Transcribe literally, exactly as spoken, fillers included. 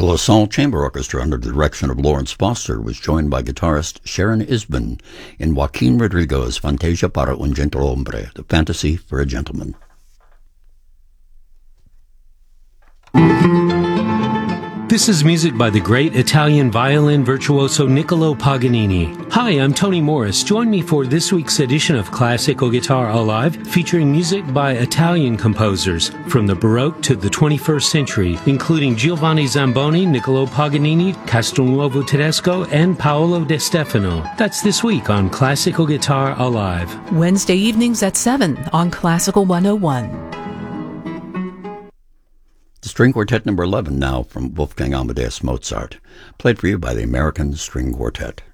The Lausanne Chamber Orchestra, under the direction of Lawrence Foster, was joined by guitarist Sharon Isbin in Joaquin Rodrigo's Fantasia para un gentle hombre, the fantasy for a gentleman. This is music by the great Italian violin virtuoso Niccolo Paganini. Hi, I'm Tony Morris. Join me for this week's edition of Classical Guitar Alive, featuring music by Italian composers from the Baroque to the twenty-first century, including Giovanni Zamboni, Niccolo Paganini, Castelnuovo Tedesco, and Paolo De Stefano. That's this week on Classical Guitar Alive. Wednesday evenings at seven on Classical one oh one. The String Quartet number eleven now from Wolfgang Amadeus Mozart, played for you by the American String Quartet.